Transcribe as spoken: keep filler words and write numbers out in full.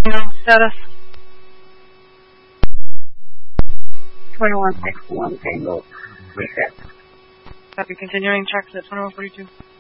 status. twenty-one sixty-one Tango. Reset. Copy. Continuing checks at twenty-one forty-two.